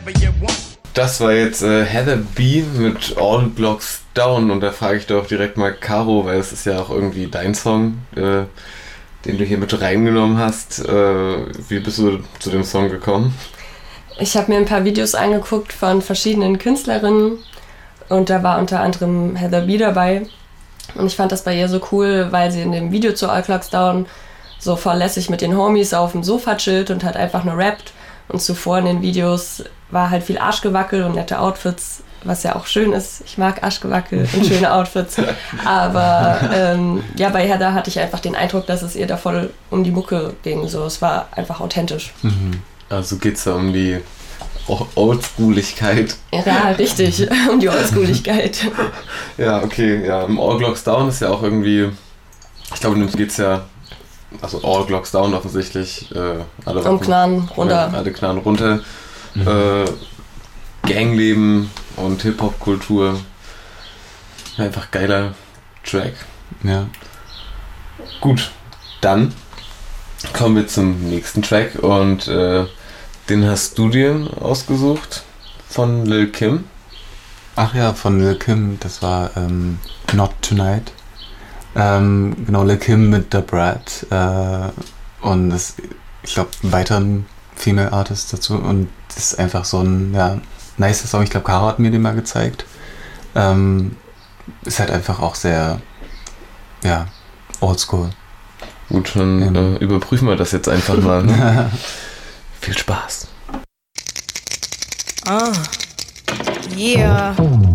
Das war jetzt Heather B. mit All Blocks Down und da frage ich doch direkt mal Caro, weil es ist ja auch irgendwie dein Song, den du hier mit reingenommen hast. Wie bist du zu dem Song gekommen? Ich habe mir ein paar Videos angeguckt von verschiedenen Künstlerinnen und da war unter anderem Heather B. dabei und ich fand das bei ihr so cool, weil sie in dem Video zu All Blocks Down so voll lässig mit den Homies auf dem Sofa chillt und hat einfach nur rappt. Und zuvor in den Videos war halt viel Arschgewackel und nette Outfits, was ja auch schön ist. Ich mag Arschgewackel und schöne Outfits. Aber ja, bei Heather hatte ich einfach den Eindruck, dass es ihr da voll um die Mucke ging. So, es war einfach authentisch. Also geht's da um die Oldschooligkeit. Ja, richtig, um die Oldschooligkeit. Ja, okay, ja. All Blocks Down ist ja auch irgendwie, ich glaube, in dem geht's ja, also All Blocks Down offensichtlich, alle Und Knarren runter. Alle Knarren runter. Gangleben und Hip-Hop-Kultur. Einfach geiler Track. Ja. Gut, dann kommen wir zum nächsten Track und den hast du dir ausgesucht von Lil Kim. Ach ja, von Lil Kim, das war Not Tonight. Genau, Lil Kim mit The Brat und das, ich glaube, einen weiteren Female Artist dazu und das ist einfach so ein, ja, nicer Song. Ich glaube, Caro hat mir den mal gezeigt. Ist halt einfach auch sehr, ja, oldschool. Gut, dann überprüfen wir das jetzt einfach mal. Viel Spaß. Yeah.